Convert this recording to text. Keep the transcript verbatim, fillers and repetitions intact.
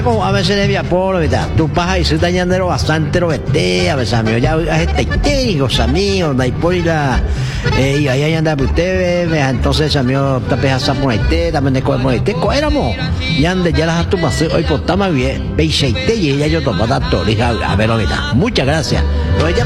ya como a veces de por ¿verdad? Tu paja y se dañando bastante lo vete, a veces amigo, ya este técnicos amigos, da y por la eh y ahí anda usted, entonces amigo, te pejas a ponerte, también de comer este, éramos. Y ande ya las tu pasé hoy por tama bien, veinte y ella yo tomo datos, a ver ahorita. Muchas gracias.